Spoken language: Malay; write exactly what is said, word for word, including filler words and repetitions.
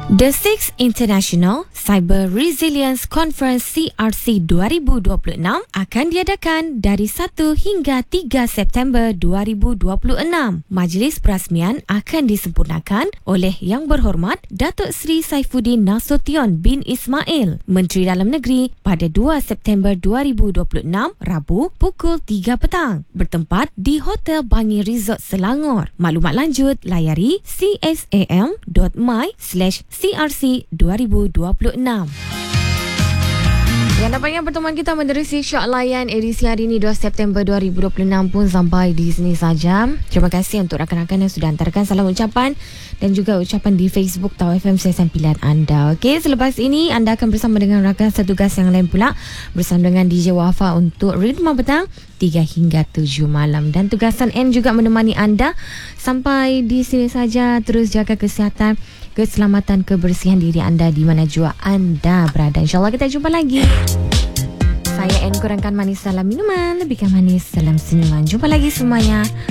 The Sixth International Cyber Resilience Conference C R C dua ribu dua puluh enam akan diadakan dari satu hingga tiga September dua ribu dua puluh enam. Majlis perasmian akan disempurnakan oleh Yang Berhormat Datuk Seri Saifuddin Nasution bin Ismail, Menteri Dalam Negeri, pada dua September dua ribu dua puluh enam, Rabu, pukul tiga petang, bertempat di Hotel Bangi Resort Selangor. Maklumat lanjut layari c s a m dot m y slash C R C dua ribu dua puluh enam. Yang nampaknya pertemuan kita menerusi Syok Layan edisi hari ini dua September dua ribu dua puluh enam pun sampai di sini saja. Terima kasih untuk rakan-rakan yang sudah hantarkan salam ucapan dan juga ucapan di Facebook Tau F M Stesen Pilihan anda. Okey, selepas ini anda akan bersama dengan rakan setugas yang lain pula bersama dengan D J Wafa untuk Ritma Petang tiga hingga tujuh malam, dan tugasan N juga menemani anda sampai di sini saja. Terus jaga kesihatan, keselamatan, kebersihan diri anda di mana jua anda berada. InsyaAllah kita jumpa lagi. Saya N, kurangkan manis salam minuman, lebihkan manis salam senyuman. Jumpa lagi semuanya.